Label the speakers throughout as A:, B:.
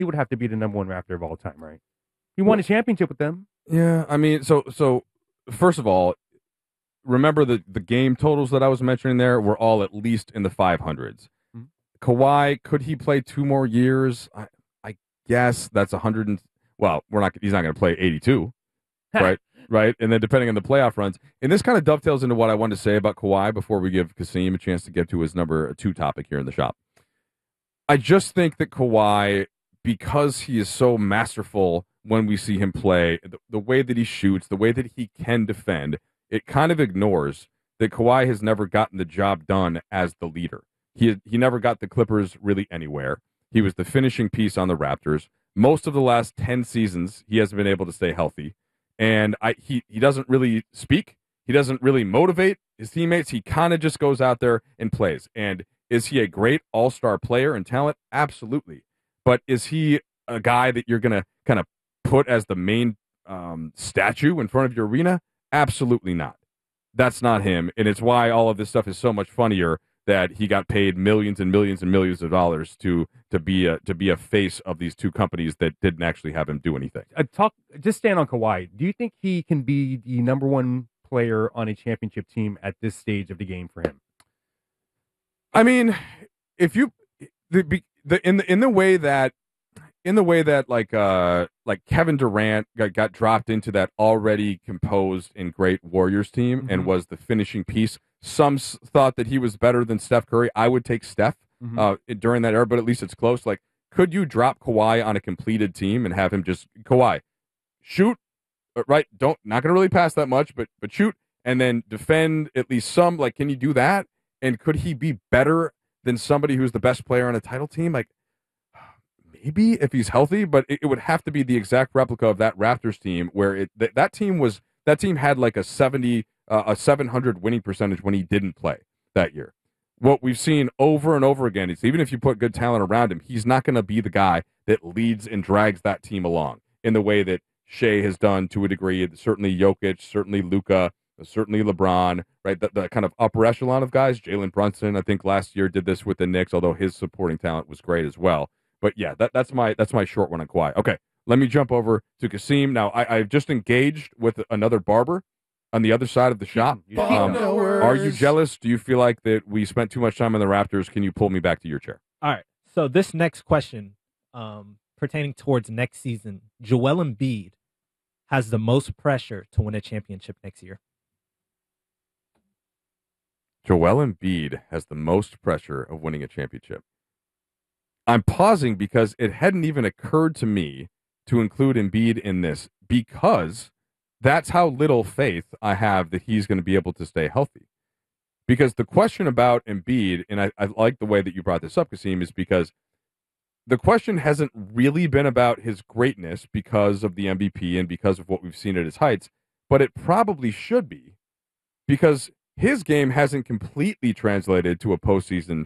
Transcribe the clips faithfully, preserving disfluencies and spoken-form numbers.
A: he would have to be the number one Raptor of all time, right? He won a championship with them.
B: Yeah, I mean, so so first of all, remember the the game totals that I was mentioning there were all at least in the five hundreds.
A: Mhm.
B: Kawhi, could he play two more years? I, I guess that's one hundred. And, well, we're not. He's not going to play eighty-two, right? Right, and then depending on the playoff runs, and this kind of dovetails into what I wanted to say about Kawhi before we give Kasim a chance to get to his number two topic here in the shop. I just think that Kawhi, because he is so masterful when we see him play, the, the way that he shoots, the way that he can defend, it kind of ignores that Kawhi has never gotten the job done as the leader. He he never got the Clippers really anywhere. He was the finishing piece on the Raptors. Most of the last ten seasons, he hasn't been able to stay healthy. And I, he, he doesn't really speak. He doesn't really motivate his teammates. He kind of just goes out there and plays. And is he a great all-star player and talent? Absolutely. But is he a guy that you're going to kind of put as the main um, statue in front of your arena? Absolutely not. That's not him. And it's why all of this stuff is so much funnier that he got paid millions and millions and millions of dollars to to be a to be a face of these two companies that didn't actually have him do anything.
A: Uh, talk. Just stand on Kawhi. Do you think he can be the number one player on a championship team at this stage of the game for him?
B: I mean, if you the, the in the in the way that in the way that like uh like Kevin Durant got, got dropped into that already composed and great Warriors team mm-hmm. and was the finishing piece. Some s- thought that he was better than Steph Curry. I would take Steph mm-hmm. uh, during that era, but at least it's close. Like, could you drop Kawhi on a completed team and have him just Kawhi shoot? Right? Don't not going to really pass that much, but but shoot and then defend at least some. Like, can you do that? And could he be better than somebody who's the best player on a title team? Like, maybe if he's healthy, but it, it would have to be the exact replica of that Raptors team where it th- that team was that team had like a seventy. Uh, a seven hundred winning percentage when he didn't play that year. What we've seen over and over again is even if you put good talent around him, he's not going to be the guy that leads and drags that team along in the way that Shea has done to a degree. Certainly Jokic, certainly Luka, certainly LeBron, right? The, the kind of upper echelon of guys. Jalen Brunson, I think last year did this with the Knicks, although his supporting talent was great as well. But yeah, that, that's my that's my short one on Kawhi. Okay, let me jump over to Kasim. Now, I, I've just engaged with another barber on the other side of the shop. Um, are you jealous? Do you feel like that we spent too much time on the Raptors? Can you pull me back to your chair?
C: All right. So this next question, um, pertaining towards next season, Joel Embiid has the most pressure to win a championship next year.
B: Joel Embiid has the most pressure of winning a championship. I'm pausing because it hadn't even occurred to me to include Embiid in this because that's how little faith I have that he's going to be able to stay healthy. Because the question about Embiid, and I, I like the way that you brought this up, Kasim, is because the question hasn't really been about his greatness because of the M V P and because of what we've seen at his heights, but it probably should be because his game hasn't completely translated to a postseason,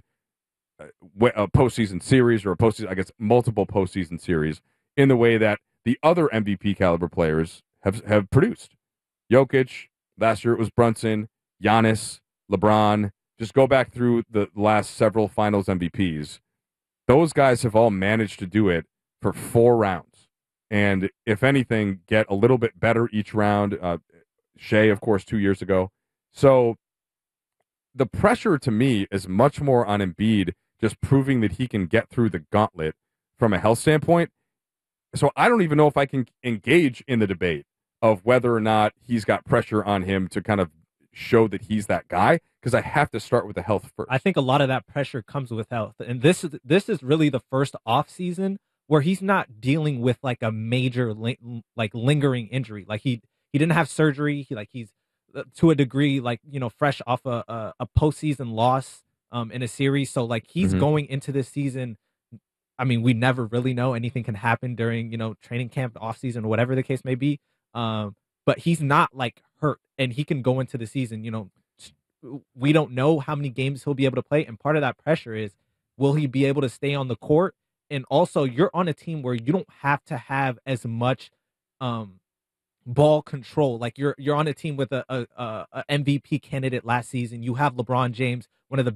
B: a postseason series or a postseason, I guess, multiple postseason series in the way that the other M V P caliber players have have produced. Jokic, last year it was Brunson, Giannis, LeBron. Just go back through the last several finals M V Ps. Those guys have all managed to do it for four rounds. And if anything, get a little bit better each round. Uh, Shea, of course, two years ago. So the pressure to me is much more on Embiid just proving that he can get through the gauntlet from a health standpoint. So I don't even know if I can engage in the debate of whether or not he's got pressure on him to kind of show that he's that guy, because I have to start with the health first.
C: I think a lot of that pressure comes with health. And this is this is really the first off season where he's not dealing with like a major li- like lingering injury. Like he he didn't have surgery. He like he's to a degree like, you know, fresh off a a, a postseason loss um in a series. So like he's mm-hmm. going into this season. I mean, we never really know. Anything can happen during, you know, training camp, off season, whatever the case may be. Um, but he's not like hurt, and he can go into the season. You know, we don't know how many games he'll be able to play, and part of that pressure is, will he be able to stay on the court? And also, you're on a team where you don't have to have as much um, ball control. Like you're you're on a team with a, a, a M V P candidate last season. You have LeBron James, one of the best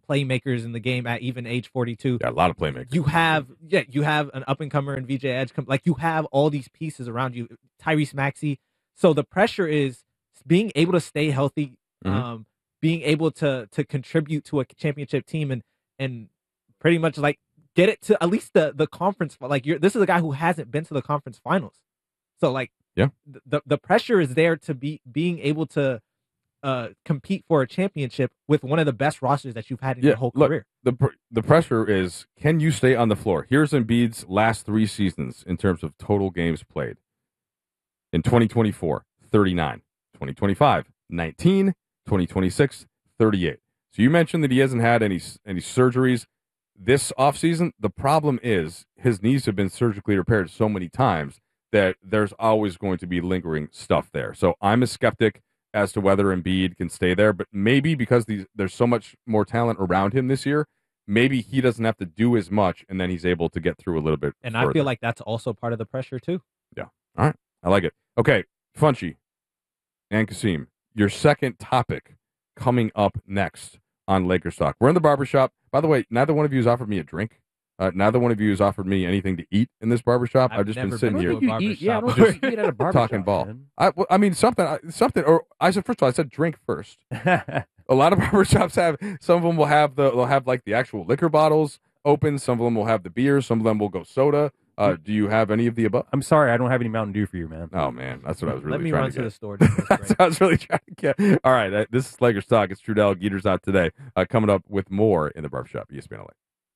C: playmakers in the game at even age forty-two.
B: Got a lot of playmakers.
C: You have yeah, you have an up and comer in V J Edge. Like you have all these pieces around you. Tyrese Maxey. So the pressure is being able to stay healthy,
B: Mm-hmm.
C: um, being able to to contribute to a championship team, and and pretty much like get it to at least the the conference. Like you're this is a guy who hasn't been to the conference finals. So like
B: yeah,
C: the the pressure is there to be being able to uh, compete for a championship with one of the best rosters that you've had in
B: yeah,
C: your whole
B: look,
C: career.
B: The pr- the pressure is, can you stay on the floor? Here's Embiid's last three seasons in terms of total games played. In twenty twenty-four, thirty-nine. twenty twenty-five, nineteen. twenty twenty-six, thirty-eight. So you mentioned that he hasn't had any any surgeries this offseason. The problem is his knees have been surgically repaired so many times that there's always going to be lingering stuff there. So I'm a skeptic as to whether Embiid can stay there, but maybe because these, there's so much more talent around him this year, maybe he doesn't have to do as much, and then he's able to get through a little bit
C: And
B: further.
C: I feel like that's also part of the pressure too.
B: Yeah. All right. I like it. Okay. Funchy and Kasim, your second topic coming up next on Lakers Talk. We're in the barbershop. By the way, neither one of you has offered me a drink. Uh, neither one of you has offered me anything to eat in this barbershop. I've,
C: I've
B: just
C: never
B: been sitting
C: been
B: here
C: to a
A: You eat, yeah, I
C: barbershop.
A: don't think you eat at a barbershop.
B: talking ball.
A: man.
B: I, well, I mean, something, something, or I said, first of all, I said drink first. A lot of barbershops have, some of them will have the, they'll have like the actual liquor bottles open. Some of them will have the beer. Some of them will go soda. Uh, do you have any of the above?
A: I'm sorry, I don't have any Mountain Dew for you, man.
B: Oh, man. That's what I was really
C: Let me
B: trying
C: run
B: to
C: to
B: get.
C: the store. during this
B: That's
C: break.
B: what I was really trying to get. All right. Uh, this is Lakers Talk. It's Trudell. Geeter's out today. Uh, coming up with more in the barbershop. E S P N L A.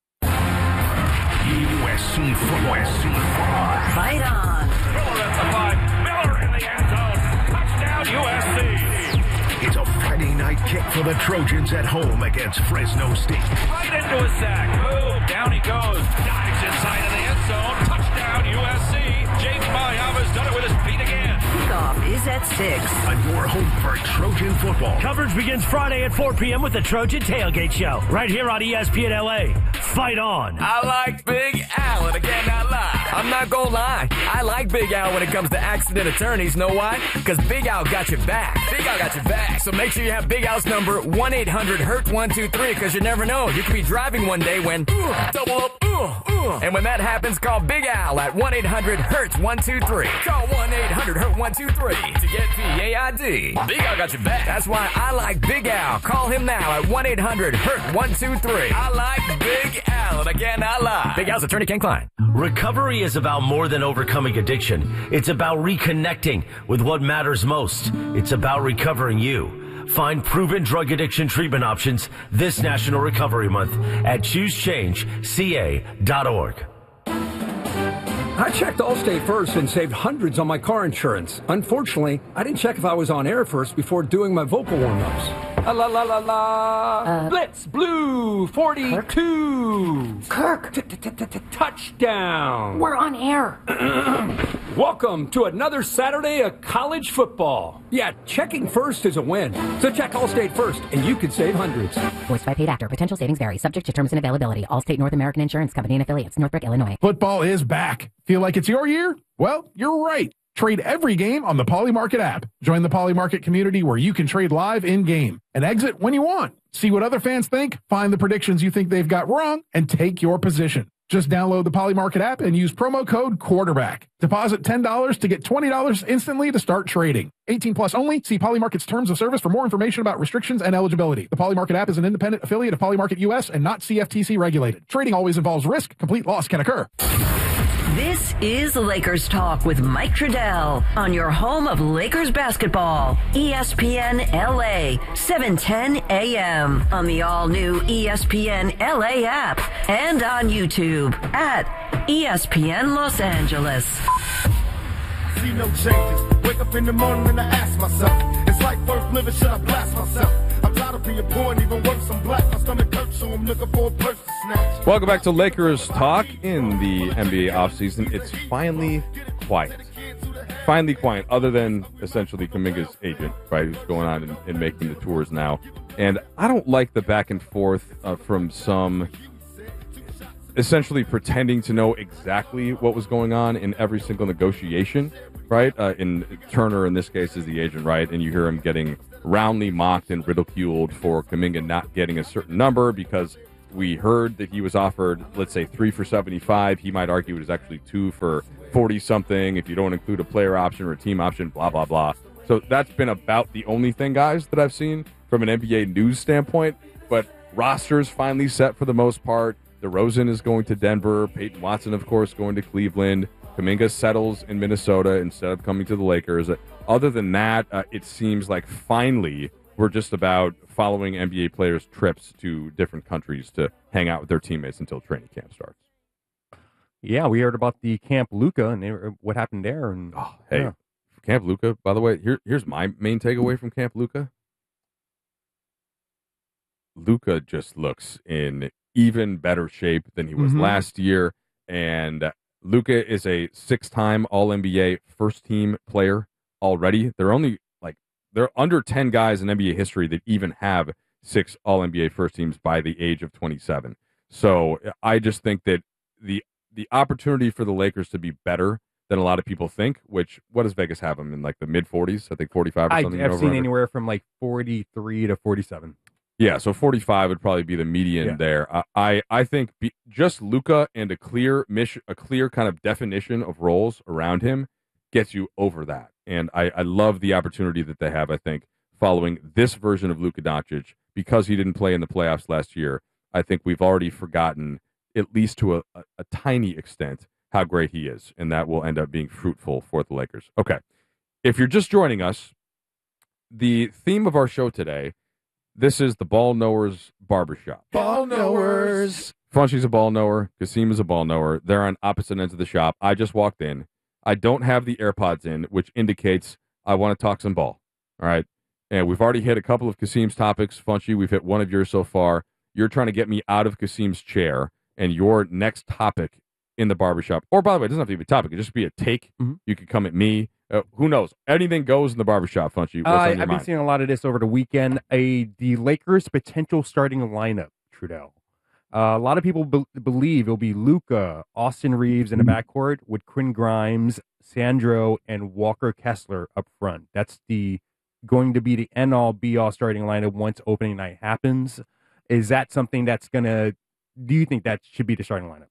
D: U S C football. U S C football.
E: Fight on.
D: Miller at the five. Miller in the end zone. Touchdown U S C. It's a Friday night kick for the Trojans at home against Fresno State. Right into a sack. Boom. Down he goes. Dives inside of the end zone. Touchdown U S C. James Mayava's done it with his feet again.
E: Kickoff is at six.
D: On your home for Trojan football.
F: Coverage begins Friday at four p.m. with the Trojan Tailgate Show, right here on E S P N L A. Fight on.
G: I like Big Al, and I cannot lie. I'm not gonna lie. I like Big Al when it comes to accident attorneys. Know why? Because Big Al got your back. Big Al got your back. So make sure you have Big Al's number, one eight hundred hurt one two three, because you never know. You could be driving one day when, uh, double up, uh, uh. And when that happens, call Big Al at one eight hundred hurt one two three. Call one eight hundred hurt one two three to get P A I D. Big Al got your back. That's why I like Big Al. Call him now at one eight hundred hurt one two three. I like Big Al, and I cannot lie. Big Al's attorney Ken Klein.
F: Recovery is about more than overcoming addiction. It's about reconnecting with what matters most. It's about recovering you. Find proven drug addiction treatment options this National Recovery Month at choose change C A dot org.
H: I checked Allstate first and saved hundreds on my car insurance. Unfortunately, I didn't check if I was on air first before doing my vocal warm-ups. La la la la la.
E: Uh,
H: Blitz Blue forty-two.
E: Kirk,
H: Touchdown.
E: we're on air.
H: Welcome to another Saturday of college football. Yeah, checking first is a win. So check Allstate first, and you could save hundreds.
I: Voiced by paid actor. Potential savings vary. Subject to terms and availability. Allstate North American Insurance Company and affiliates. Northbrook, Illinois.
J: Football is back. Feel like it's your year? Well, you're right. Trade every game on the Poly Market app. Join the Poly Market community where you can trade live in-game and exit when you want. See what other fans think, find the predictions you think they've got wrong, and take your position. Just download the Poly Market app and use promo code quarterback. Deposit ten dollars to get twenty dollars instantly to start trading. eighteen plus only. See Poly Market's terms of service for more information about restrictions and eligibility. The Poly Market app is an independent affiliate of Poly Market U S and not C F T C regulated. Trading always involves risk. Complete loss can occur.
E: This is Lakers Talk with Mike Trudell on your home of Lakers basketball. E S P N L A, seven ten A M on the all-new E S P N L A app and on YouTube at E S P N Los Angeles.
K: See no changes. Wake up in the morning and I ask myself, is life worth living? Should I blast myself? I'm tired of being poor and even worse, I'm black. My stomach hurts, so I'm looking for a purse to snatch.
B: Welcome back to Lakers Talk in the N B A offseason. It's finally quiet. Finally quiet, other than essentially Kuminga's agent, right, who's going on and, and making the tours now. And I don't like the back and forth uh, from some essentially pretending to know exactly what was going on in every single negotiation, right? Uh, in Turner, in this case, is the agent, right? And you hear him getting roundly mocked and ridiculed for Kuminga not getting a certain number because we heard that he was offered, let's say, three for seventy-five. He might argue it was actually two for forty-something if you don't include a player option or a team option, blah, blah, blah. So that's been about the only thing, guys, that I've seen from an N B A news standpoint. But rosters finally set for the most part. DeRozan is going to Denver. Peyton Watson, of course, going to Cleveland. Kuminga settles in Minnesota instead of coming to the Lakers. Other than that, uh, it seems like finally we're just about following N B A players' trips to different countries to hang out with their teammates until training camp starts.
A: Yeah, we heard about the Camp Luca and they were, what happened there. And
B: oh, hey,
A: yeah.
B: Camp Luca, by the way, here, here's my main takeaway from Camp Luca. Luca just looks in even better shape than he was
A: Mhm.
B: last year. And Luca is a six-time All N B A first-team player already. They're only like there are under ten guys in N B A history that even have six All N B A first teams by the age of twenty-seven. So I just think that the the opportunity for the Lakers to be better than a lot of people think, which what does Vegas have them in, like the mid forties? I think forty-five or
A: I,
B: something.
A: I've
B: over
A: seen
B: under?
A: anywhere from like forty-three to forty-seven.
B: Yeah, so forty-five would probably be the median
A: Yeah.
B: there. I I, I think be, just Luka and a clear mission, a clear kind of definition of roles around him gets you over that. And I, I love the opportunity that they have, I think, following this version of Luka Doncic. Because he didn't play in the playoffs last year, I think we've already forgotten, at least to a, a, a tiny extent, how great he is. And that will end up being fruitful for the Lakers. Okay. If you're just joining us, the theme of our show today, this is the Ball Knowers Barbershop.
K: Ball knowers.
B: Funchy's a ball knower. Kasim is a ball knower. They're on opposite ends of the shop. I just walked in. I don't have the AirPods in, which indicates I want to talk some ball. All right. And we've already hit a couple of Kasim's topics. Funchy, we've hit one of yours so far. You're trying to get me out of Kasim's chair. And your next topic in the barbershop, or by the way, it doesn't have to be a topic. It just be a take.
A: Mm-hmm.
B: You could come at me. Uh, who knows? Anything goes in the barbershop, Funchy. What's
A: Uh,
B: on your
A: I've been
B: mind?
A: seeing a lot of this over the weekend. A the Lakers' potential starting lineup, Trudell. Uh, a lot of people be- believe it'll be Luka, Austin Reeves in the backcourt with Quinn Grimes, Sandro, and Walker Kessler up front. That's the going to be the end-all, be-all starting lineup once opening night happens. Is that something that's going to – do you think that should be the starting lineup?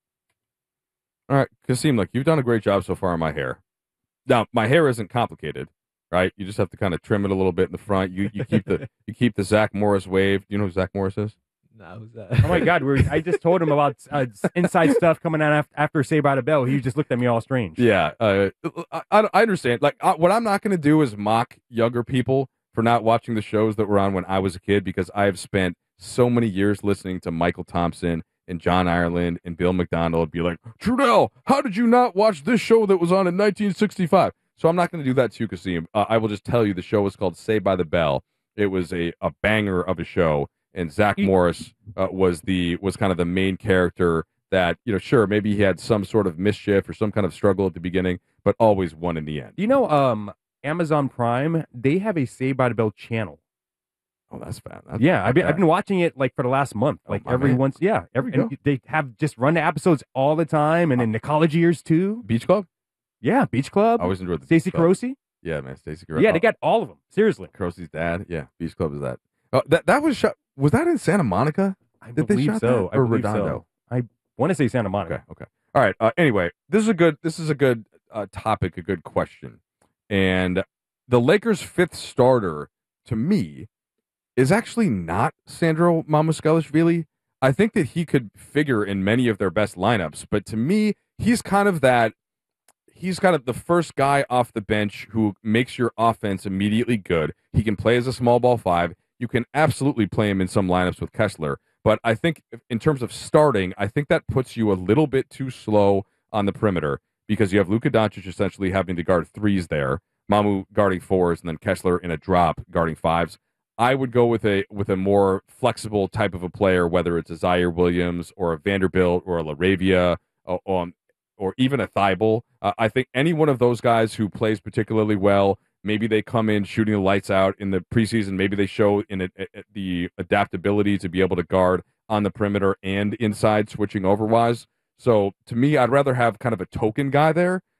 B: All right, Kasim, look, you've done a great job so far on my hair. Now, my hair isn't complicated, right? You just have to kind of trim it a little bit in the front. You you keep the you keep the Zach Morris wave. Do you know who Zach Morris is?
C: No, who's that?
A: Oh, my God. We're, I just told him about uh, inside stuff coming out after, after Say by the Bell. He just looked at me all strange.
B: Yeah, uh, I, I understand. Like, I, what I'm not going to do is mock younger people for not watching the shows that were on when I was a kid, because I have spent so many years listening to Michael Thompson and John Ireland and Bill McDonald be like, Trudell, how did you not watch this show that was on in nineteen sixty-five? So I'm not going to do that to you, Kasim. Uh, I will just tell you the show was called Say by the Bell. It was a, a banger of a show, and Zach Morris uh, was the was kind of the main character that, you know, sure, maybe he had some sort of mischief or some kind of struggle at the beginning, but always won in the end.
A: You know, um, Amazon Prime, they have a Say by the Bell channel.
B: Oh, that's fat. That's
A: yeah, I've been,
B: okay.
A: I've been watching it like for the last month. Like
B: my
A: every
B: man.
A: once, yeah, every
B: There you
A: and they have just run the episodes all the time, and in the college years too.
B: Beach Club?
A: Yeah, Beach Club.
B: I always enjoyed the
A: Stacey
B: Beach Club.
A: Carosi.
B: Yeah, man, Stacey Carosi.
A: Yeah, they got all of them. Seriously,
B: Carosi's dad. Yeah, Beach Club is that. Oh, that that was shot. Was that in Santa Monica?
A: I
B: Did they
A: believe
B: shot
A: so.
B: that?
A: I
B: Or
A: believe
B: Redondo?
A: so. I want to say Santa Monica.
B: Okay, okay. All right. Uh, anyway, this is a good. This is a good uh, topic. A good question. And the Lakers' fifth starter, to me, is actually not Sandro Mamukelashvili. I think that he could figure in many of their best lineups, but to me, he's kind of that. He's kind of the first guy off the bench who makes your offense immediately good. He can play as a small ball five. You can absolutely play him in some lineups with Kessler. But I think in terms of starting, I think that puts you a little bit too slow on the perimeter, because you have Luka Doncic essentially having to guard threes there, Mamu guarding fours, and then Kessler in a drop guarding fives. I would go with a with a more flexible type of a player, whether it's a Zaire Williams or a Vanderbilt or a LaRavia or, or, or even a Thibault. Uh, I think any one of those guys who plays particularly well, maybe they come in shooting the lights out in the preseason. Maybe they show in a, a, the adaptability to be able to guard on the perimeter and inside, switching overwise. So to me, I'd rather have kind of a token guy there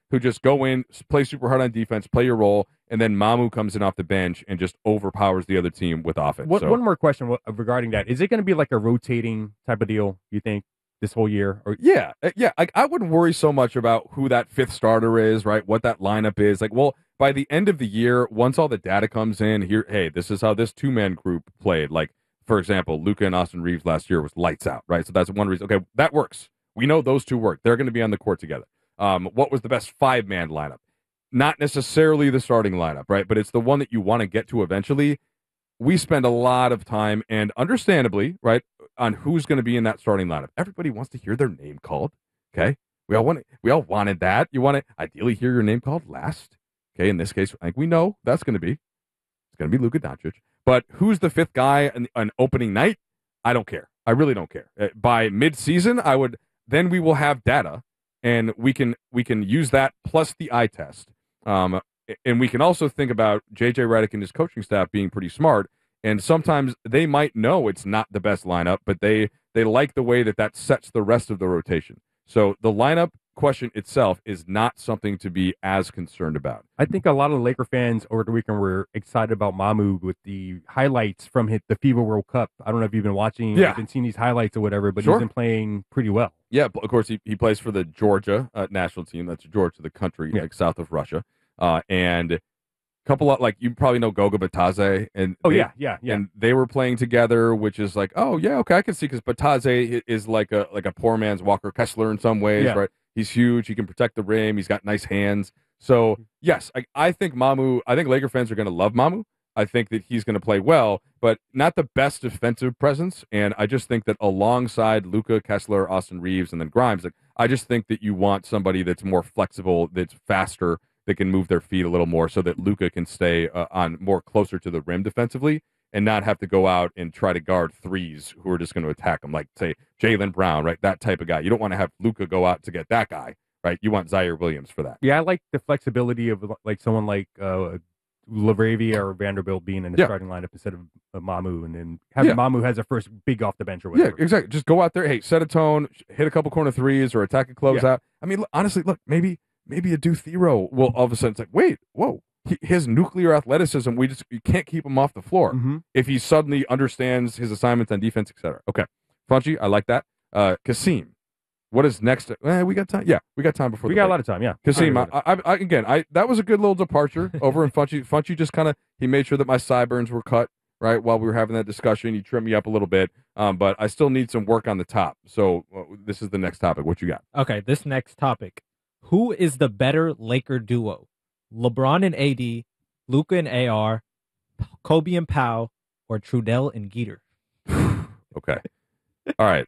B: who just go in, play super hard on defense, play your role, and then Mamu comes in off the bench and just overpowers the other team with offense.
A: One,
B: so,
A: one more question regarding that. Is it going to be like a rotating type of deal, you think, this whole year? Or
B: Yeah, yeah. I, I wouldn't worry so much about who that fifth starter is, right? What that lineup is. Like, well, by the end of the year, once all the data comes in, here, hey, this is how this two-man group played. Like, for example, Luka and Austin Reeves last year was lights out, right? So that's one reason. Okay, that works. We know those two work. They're going to be on the court together. Um, what was the best five-man lineup? Not necessarily the starting lineup, right? But it's the one that you want to get to eventually. We spend a lot of time, and understandably, right, on who's going to be in that starting lineup. Everybody wants to hear their name called, okay? We all want we all wanted that. You want to ideally hear your name called last, okay? In this case, I think we know that's going to be. It's going to be Luka Doncic. But who's the fifth guy on, on opening night? I don't care. I really don't care. Uh, by mid-season, I would. Then we will have data, and we can we can use that plus the eye test. Um, and we can also think about J J Redick and his coaching staff being pretty smart. And sometimes they might know it's not the best lineup, but they they like the way that that sets the rest of the rotation. So the lineup question itself is not something to be as concerned about.
A: I think a lot of Laker fans over the weekend were excited about Mamu with the highlights from hit the FIBA World Cup. I don't know if you've been watching,
B: yeah.
A: you've been seeing these highlights or whatever, but
B: Sure.
A: he's been playing pretty well.
B: Yeah, of course, he, he plays for the Georgia uh, national team. That's Georgia, the country,
A: Yeah.
B: like south of Russia. Uh, and a couple of, like, you probably know Goga Batadze. And
A: Oh,
B: they-
A: yeah, yeah, yeah.
B: And they were playing together, which is like, oh, yeah, okay, I can see, because Batadze is like a like a poor man's Walker Kessler in some ways,
A: Yeah.
B: right? He's huge. He can protect the rim. He's got nice hands. So, yes, I, I think Mamu, I think Laker fans are going to love Mamu. I think that he's going to play well, but not the best defensive presence. And I just think that alongside Luka, Kessler, Austin Reeves, and then Grimes, like, I just think that you want somebody that's more flexible, that's faster, that can move their feet a little more, so that Luka can stay uh, on more closer to the rim defensively and not have to go out and try to guard threes who are just going to attack him, like, say, Jaylen Brown, right? That type of guy. You don't want to have Luka go out to get that guy, right? You want Zaire Williams for that.
A: Yeah, I like the flexibility of like someone like uh, LaRavia or Vanderbilt being in the
B: Yeah.
A: starting lineup instead of uh, Mamu, and then having
B: Yeah.
A: Mamu has a first big off the bench or
B: Yeah,
A: whatever.
B: exactly. Just go out there, hey, set a tone, hit a couple corner threes, or attack and close
A: Yeah.
B: out. I mean, look, honestly, look, maybe maybe a Duthero will all of a sudden it's like, wait, whoa, he, his nuclear athleticism, we just you can't keep him off the floor
A: Mhm.
B: if he suddenly understands his assignments on defense, et cetera. Okay, Funchy, I like that. Uh, Kasim, what is next? Eh, we got time. Yeah, we got time before
A: We
B: the
A: got a
B: break.
A: lot of time, yeah.
B: Kasim, I,
A: Alright.
B: I, I, again, I that was a good little departure over in Funchy. Funchy just kind of he made sure that my sideburns were cut right while we were having that discussion. He trimmed me up a little bit, um, but I still need some work on the top. So uh, this is the next topic. What you got?
C: Okay, this next topic. Who is the better Laker duo? LeBron and A D, Luka and A R, Kobe and Powell, or Trudell and Geeter?
B: Okay, all right.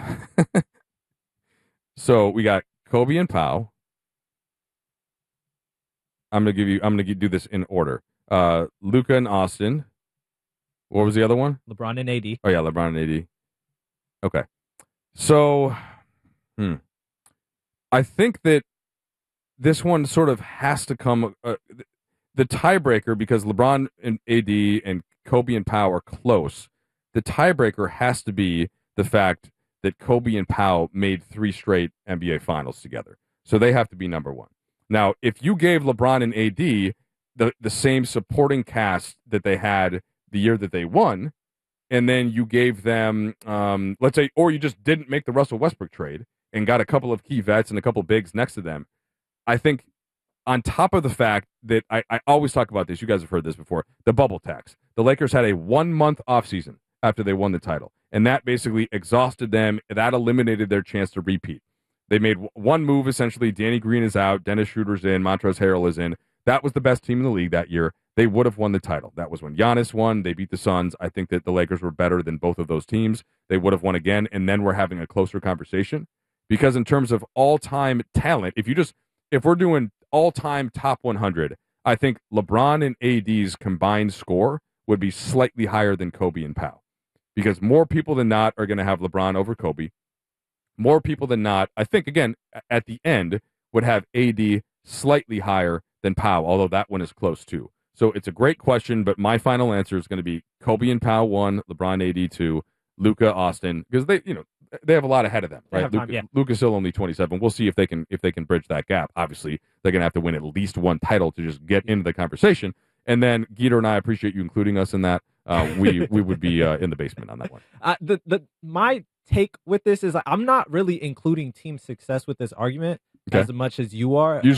B: So we got Kobe and Powell. I'm gonna give you. I'm gonna do this in order. Uh, Luka and Austin. What was the other one?
C: LeBron and A D.
B: Oh yeah, LeBron and A D. Okay, so, hmm, I think that this one sort of has to come uh, the tiebreaker because LeBron and A D and Kobe and Powell are close. The tiebreaker has to be the fact that Kobe and Powell made three straight N B A Finals together, so they have to be number one. Now, if you gave LeBron and A D the the same supporting cast that they had the year that they won, and then you gave them, um, let's say, or you just didn't make the Russell Westbrook trade and got a couple of key vets and a couple of bigs next to them, I think on top of the fact that I, I always talk about this, you guys have heard this before, the bubble tax. The Lakers had a one-month offseason after they won the title, and that basically exhausted them. That eliminated their chance to repeat. They made one move, essentially. Danny Green is out, Dennis Schroeder's in, Montrezl Harrell is in. That was the best team in the league that year. They would have won the title. That was when Giannis won. They beat the Suns. I think that the Lakers were better than both of those teams. They would have won again, and then we're having a closer conversation. Because in terms of all-time talent, if you just if we're doing all-time top one hundred, I think LeBron and A D's combined score would be slightly higher than Kobe and Powell. Because more people than not are going to have LeBron over Kobe. More people than not, I think, again, at the end, would have A D slightly higher than Powell, although that one is close too. So it's a great question, but my final answer is going to be Kobe and Powell one, LeBron A D two, Luka Austin, because they, you know, they have a lot ahead of them,
C: They
B: right?
C: have time,
B: Luka,
C: yeah.
B: Luka's still only twenty-seven. We'll see if they can if they can bridge that gap. Obviously, they're going to have to win at least one title to just get into the conversation. And then Guido and I appreciate you including us in that. Uh, we we would be uh, in the basement on that one.
C: Uh, the the my take with this is like, I'm not really including team success with this argument
B: Okay.
C: as much as you are.
B: Usually